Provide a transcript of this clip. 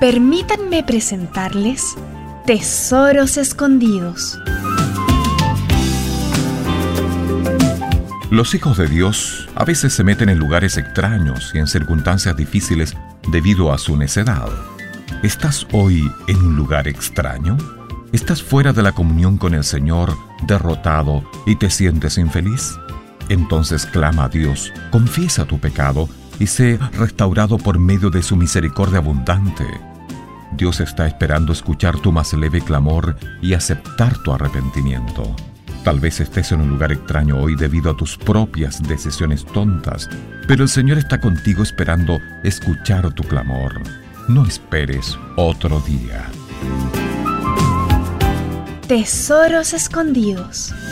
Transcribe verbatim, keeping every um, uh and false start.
Permítanme presentarles Tesoros Escondidos. Los hijos de Dios a veces se meten en lugares extraños y en circunstancias difíciles debido a su necedad. ¿Estás hoy en un lugar extraño? ¿Estás fuera de la comunión con el Señor, derrotado y te sientes infeliz? Entonces clama a Dios, confiesa tu pecado y sé restaurado por medio de su misericordia abundante. Dios está esperando escuchar tu más leve clamor y aceptar tu arrepentimiento. Tal vez estés en un lugar extraño hoy debido a tus propias decisiones tontas, pero el Señor está contigo esperando escuchar tu clamor. No esperes otro día. Tesoros Escondidos.